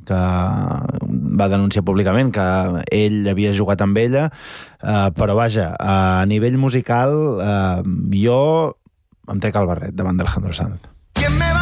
que va denunciar públicament que ell havia jugat amb ella, però vaja, a nivell musical jo em trec el barret davant d'Alejandro Sanz.